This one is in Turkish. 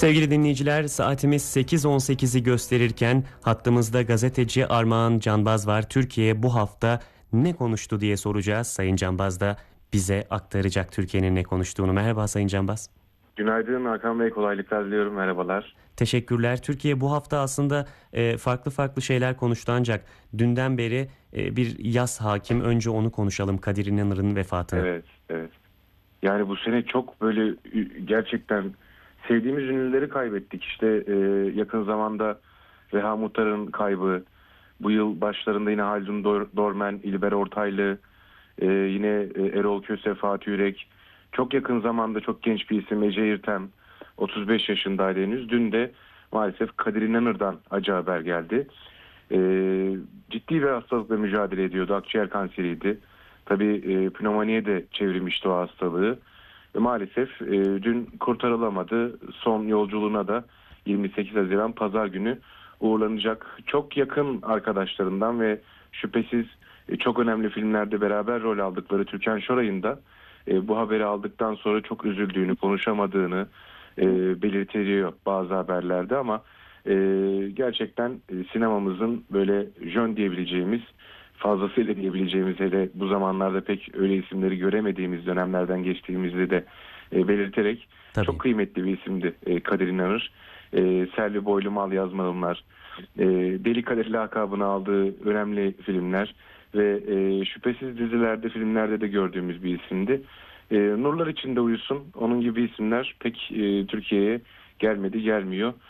Sevgili dinleyiciler, saatimiz 8.18'i gösterirken hattımızda gazeteci Armağan Canbaz var. Türkiye bu hafta ne konuştu diye soracağız. Sayın Canbaz da bize aktaracak Türkiye'nin ne konuştuğunu. Merhaba Sayın Canbaz. Günaydın Hakan Bey, kolaylıklar diliyorum. Merhabalar. Teşekkürler. Türkiye bu hafta aslında farklı şeyler konuştu ancak dünden beri bir yas hakim. Önce onu konuşalım, Kadir İnanır'ın vefatını. Evet. Yani bu sene çok böyle gerçekten sevdiğimiz ünlüleri kaybettik. İşte yakın zamanda Reha Muhtar'ın kaybı, bu yıl başlarında yine Haldun Dormen, İlber Ortaylı, yine Erol Köse, Fatih Yürek. Çok yakın zamanda çok genç bir isim Ece İrtem, 35 yaşındaydı henüz. Dün de maalesef Kadir İnanır'dan acı haber geldi. Ciddi bir hastalıkla mücadele ediyordu. Akciğer kanseriydi. Tabii pnömoniye de çevirmişti o hastalığı. Ve maalesef dün kurtarılamadı. Son yolculuğuna da 28 Haziran Pazar günü uğurlanacak. Çok yakın arkadaşlarından ve şüphesiz çok önemli filmlerde beraber rol aldıkları Türkan Şoray'ın da bu haberi aldıktan sonra çok üzüldüğünü, konuşamadığını belirtiliyor bazı haberlerde ama gerçekten sinemamızın böyle jön diyebileceğimiz, fazlasıyla diyebileceğimiz, hele bu zamanlarda pek öyle isimleri göremediğimiz dönemlerden geçtiğimizde de belirterek Tabii. Çok kıymetli bir isimdi Kadir İnanır. Selvi Boylu Mal Yazmalımlar, Deli Kadir lakabını aldığı önemli filmler ve şüphesiz dizilerde, filmlerde de gördüğümüz bir isimdi. Nurlar içinde uyusun. Onun gibi isimler pek Türkiye'ye gelmiyor.